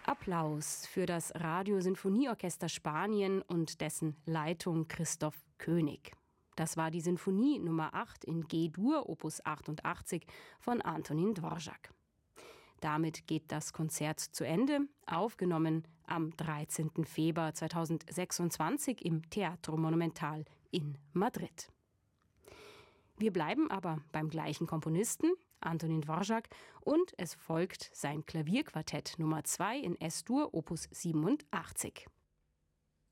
Applaus für das Radiosinfonieorchester Spanien und dessen Leitung Christoph König. Das war die Sinfonie Nummer 8 in G-Dur, Opus 88 von Antonín Dvořák. Damit geht das Konzert zu Ende, aufgenommen am 13. Februar 2026 im Teatro Monumental in Madrid. Wir bleiben aber beim gleichen Komponisten, Antonín Dvořák, und es folgt sein Klavierquartett Nummer 2 in S-Dur, Opus 87.